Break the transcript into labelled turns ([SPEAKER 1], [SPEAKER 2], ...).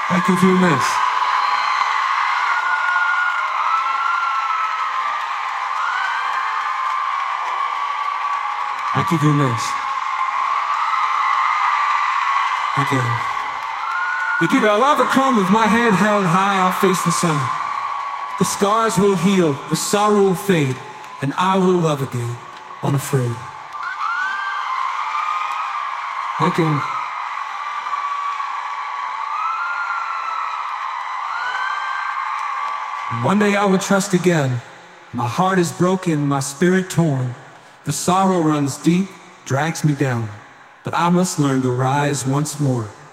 [SPEAKER 1] I can do this. I can do this. Again. Because I'll ever come with my head held high, I'll face the sun. The scars will heal, the sorrow will fade, and I will love again, unafraid. Again. One day I will trust again. My heart is broken, my spirit torn. The sorrow runs deep, drags me down. But I must learn to rise once more.